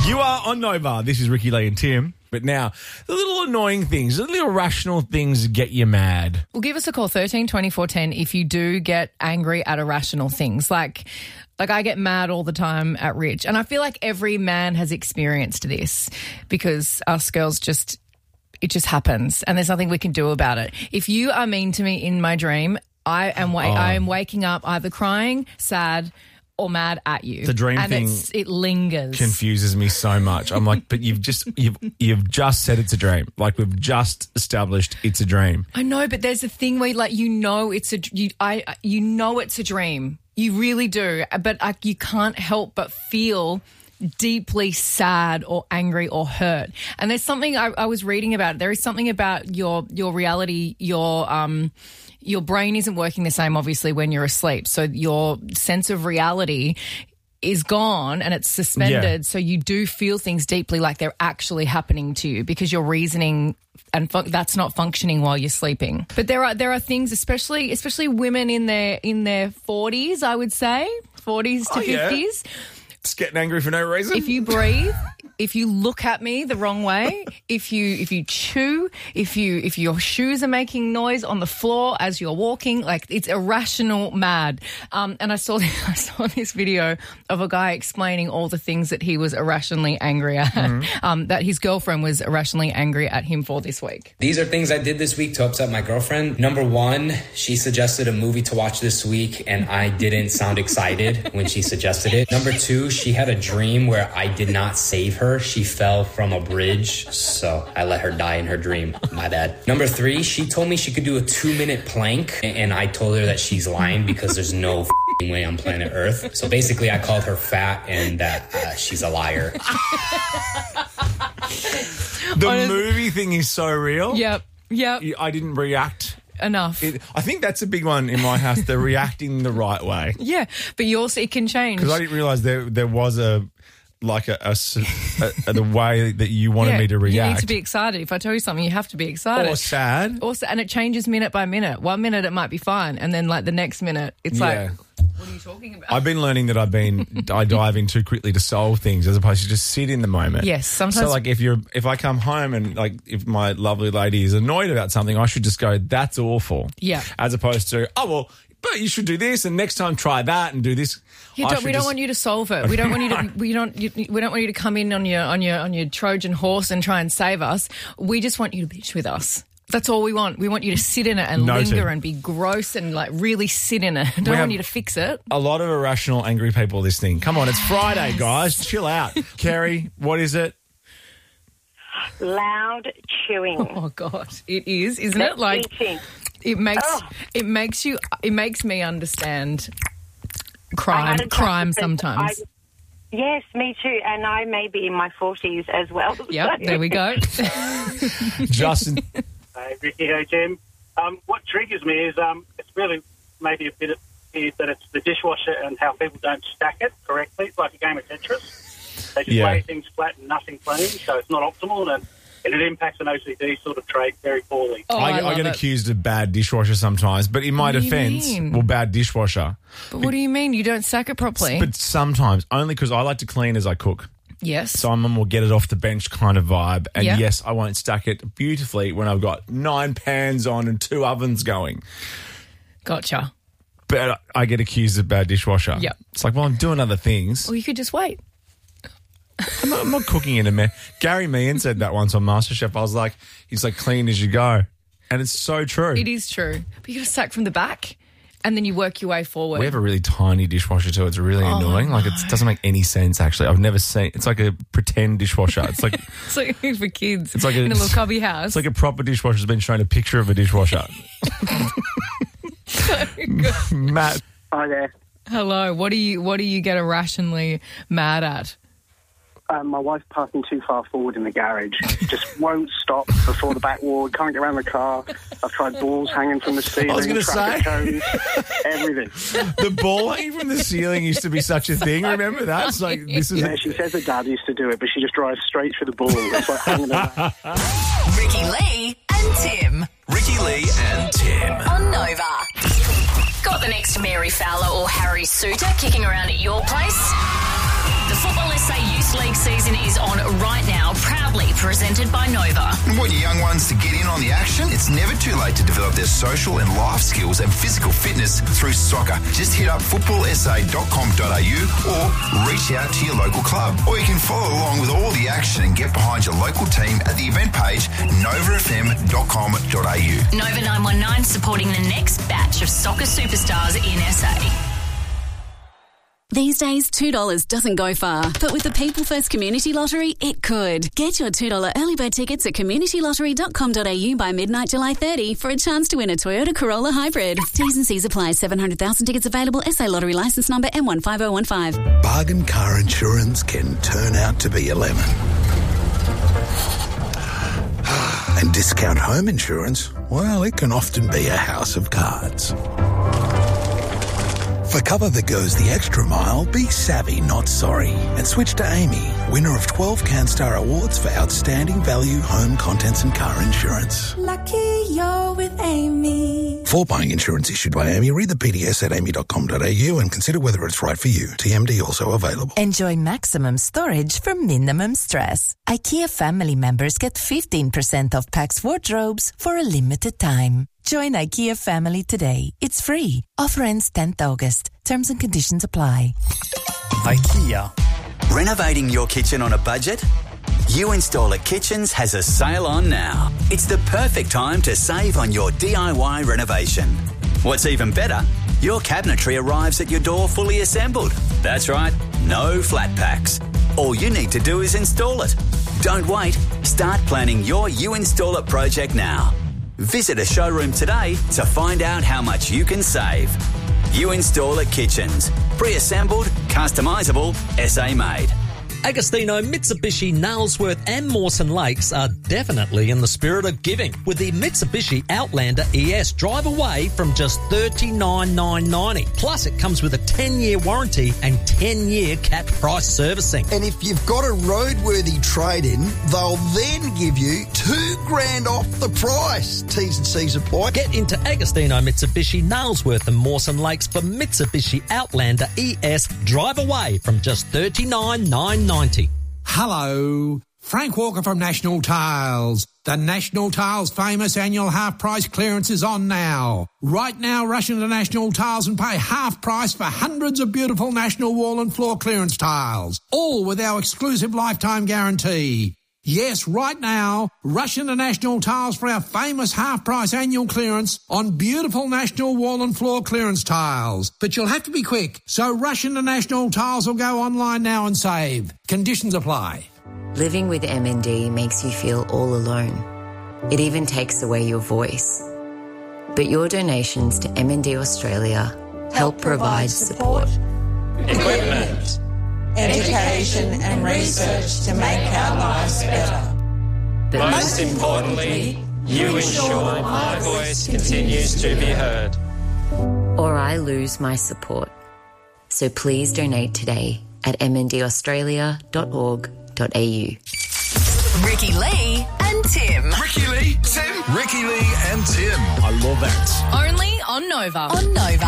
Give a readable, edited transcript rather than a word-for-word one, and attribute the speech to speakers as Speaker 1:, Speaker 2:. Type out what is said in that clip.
Speaker 1: You are on Nova. This is Ricky Lee and Tim. But now, the little annoying things, the little irrational things get you mad.
Speaker 2: Well, give us a call, 13 24 10, if you do get angry at irrational things. Like I get mad all the time at Rich. And I feel like every man has experienced this because us girls it just happens and there's nothing we can do about it. If you are mean to me in my dream, I am waking up either crying, sad, or mad at you.
Speaker 1: The dream
Speaker 2: and
Speaker 1: thing
Speaker 2: it lingers.
Speaker 1: Confuses me so much. I'm like, but you've just said it's a dream. Like we've just established it's a dream.
Speaker 2: I know, but there's a thing where like you know it's a dream. You really do, but you can't help but feel deeply sad or angry or hurt. And there's something I was reading about. There is something about your reality, your brain isn't working the same, obviously, when you're asleep. So your sense of reality is gone and it's suspended. Yeah. So you do feel things deeply like they're actually happening to you because your reasoning and that's not functioning while you're sleeping. But there are things, especially women in their 40s, I would say, 40s to 50s.
Speaker 1: Just getting angry for no reason.
Speaker 2: If you breathe, if you look at me the wrong way, if you chew, if your shoes are making noise on the floor as you're walking, like it's irrational mad. And I saw this video of a guy explaining all the things that he was irrationally angry at, that his girlfriend was irrationally angry at him for this week.
Speaker 3: These are things I did this week to upset my girlfriend. Number one, she suggested a movie to watch this week and I didn't sound excited when she suggested it. Number two, she had a dream where I did not save her. She fell from a bridge, so I let her die in her dream. My bad. Number three, she told me she could do a 2-minute plank, and I told her that she's lying because there's no way on planet Earth. So basically, I called her fat and that she's a liar.
Speaker 1: The movie thing is so real.
Speaker 2: Yep.
Speaker 1: I didn't react
Speaker 2: enough.
Speaker 1: I think that's a big one in my house, the reacting the right way.
Speaker 2: Yeah, but it can change.
Speaker 1: Because I didn't realise there was the way that you wanted me to react.
Speaker 2: You need to be excited. If I tell you something, you have to be excited.
Speaker 1: Or sad.
Speaker 2: And it changes minute by minute. 1 minute it might be fine, and then like the next minute it's like, what are you talking about?
Speaker 1: I've been learning that I dive in too quickly to solve things as opposed to just sit in the moment.
Speaker 2: Yes, sometimes.
Speaker 1: So like if I come home and like if my lovely lady is annoyed about something, I should just go, that's awful.
Speaker 2: Yeah.
Speaker 1: As opposed to, but you should do this and next time try that and do this.
Speaker 2: We don't want you to solve it. We don't want you to. We don't want you to come in on your Trojan horse and try and save us. We just want you to bitch with us. That's all we want. We want you to sit in it and linger and be gross and like really sit in it. Don't want you to fix it.
Speaker 1: A lot of irrational, angry people listening. Come on, it's Friday, guys. Chill out. Carrie, what is it?
Speaker 4: Loud chewing.
Speaker 2: Oh God, it is, isn't it? Like
Speaker 4: eating.
Speaker 2: It makes me understand crime sometimes.
Speaker 4: Yes, me too, and I may be in my 40s as well.
Speaker 2: Yep, there we go.
Speaker 1: Justin.
Speaker 5: Hey, Ricky, hey, Tim. What triggers me is it's really maybe a bit is that it's the dishwasher and how people don't stack it correctly. It's like a game of Tetris. They just lay things flat and nothing clean, so it's not optimal, and it impacts an OCD sort of trait very poorly.
Speaker 1: I get accused of bad dishwasher sometimes, but in my defence, bad dishwasher.
Speaker 2: But what do you mean? You don't stack it properly?
Speaker 1: But sometimes, only because I like to clean as I cook.
Speaker 2: Yes.
Speaker 1: So I'm a more get it off the bench kind of vibe. And yes, I won't stack it beautifully when I've got 9 pans on and 2 ovens going.
Speaker 2: Gotcha.
Speaker 1: But I get accused of bad dishwasher.
Speaker 2: Yep.
Speaker 1: It's like, well, I'm doing other things.
Speaker 2: Well, you could just wait.
Speaker 1: I'm not cooking in a mess. Gary Meehan said that once on MasterChef. I was like, he's like, clean as you go. And it's so true.
Speaker 2: It is true. But you got to stack from the back and then you work your way forward.
Speaker 1: We have a really tiny dishwasher too. It's really annoying.
Speaker 2: No.
Speaker 1: Like it doesn't make any sense actually. I've never seen, it's like a pretend dishwasher. It's like
Speaker 2: it's like for kids.
Speaker 1: It's like
Speaker 2: in a little cubby house.
Speaker 1: It's like a proper dishwasher's been shown a picture of a dishwasher. Matt.
Speaker 6: Hi there.
Speaker 2: Hello. What do you get irrationally mad at?
Speaker 6: My wife's parking too far forward in the garage. Just won't stop before the back wall. Can't get around the car. I've tried balls hanging from the ceiling.
Speaker 1: I was going to say.
Speaker 6: Cones, everything.
Speaker 1: The ball hanging from the ceiling used to be such a thing. Remember that? It's like, this is.
Speaker 6: Yeah, she says her dad used to do it, but she just drives straight through the ball. It's like hanging around.
Speaker 7: Ricky Lee and Tim.
Speaker 8: Ricky Lee and Tim.
Speaker 7: On Nova. Got the next Mary Fowler or Harry Suter kicking around at your place? The footballers say you This league season is on right now, proudly presented by Nova.
Speaker 9: And want your young ones to get in on the action? It's never too late to develop their social and life skills and physical fitness through soccer. Just hit up footballsa.com.au or reach out to your local club. Or you can follow along with all the action and get behind your local team at the event page novafm.com.au.
Speaker 7: Nova 919 supporting the next batch of soccer superstars in SA.
Speaker 10: These days, $2 doesn't go far, but with the People First Community Lottery, it could. Get your $2 early bird tickets at communitylottery.com.au by midnight July 30 for a chance to win a Toyota Corolla Hybrid. T's and C's apply. 700,000 tickets available. SA Lottery licence number M15015.
Speaker 11: Bargain car insurance can turn out to be a lemon. And discount home insurance, well, it can often be a house of cards. For cover that goes the extra mile, be savvy, not sorry. And switch to Amy, winner of 12 CanStar Awards for outstanding value home contents and car insurance.
Speaker 12: Lucky you're with Amy.
Speaker 11: For buying insurance issued by Amy, read the PDS at amy.com.au and consider whether it's right for you. TMD also available.
Speaker 13: Enjoy maximum storage for minimum stress. IKEA family members get 15% off Pax wardrobes for a limited time. Join IKEA family today. It's free. Offer ends 10th August. Terms and conditions apply.
Speaker 14: IKEA. Renovating your kitchen on a budget? You Install It Kitchens has a sale on now. It's the perfect time to save on your DIY renovation. What's even better, your cabinetry arrives at your door fully assembled. That's right, no flat packs. All you need to do is install it. Don't wait. Start planning your You Install It project now. Visit a showroom today to find out how much you can save. You Install It Kitchens. Pre-assembled, customisable, SA made.
Speaker 15: Agostino, Mitsubishi, Nailsworth and Mawson Lakes are definitely in the spirit of giving with the Mitsubishi Outlander ES. Drive away from just $39,990. Plus, it comes with a 10-year warranty and 10-year capped price servicing.
Speaker 16: And if you've got a roadworthy trade-in, they'll then give you $2,000 off the price. T's and C's apply.
Speaker 15: Get into Agostino, Mitsubishi, Nailsworth and Mawson Lakes for Mitsubishi Outlander ES. Drive away from just $39,990.
Speaker 17: Hello, Frank Walker from National Tiles. The National Tiles famous annual half-price clearance is on now. Right now, rush into National Tiles and pay half price for hundreds of beautiful National wall and floor clearance tiles, all with our exclusive lifetime guarantee. Yes, right now, rush into National Tiles for our famous half-price annual clearance on beautiful National wall and floor clearance tiles. But you'll have to be quick, so rush into National Tiles or go online now and save. Conditions apply.
Speaker 18: Living with MND makes you feel all alone. It even takes away your voice. But your donations to MND Australia help provide support,
Speaker 12: equipment, education and research to make our lives better.
Speaker 19: But most importantly, you ensure my voice continues to be heard.
Speaker 18: Or I lose my support. So please donate today at mndaustralia.org.au.
Speaker 7: Ricky Lee and Tim.
Speaker 8: Ricky Lee, Tim. Ricky Lee and Tim.
Speaker 1: I love that.
Speaker 2: Only on Nova.
Speaker 7: On Nova.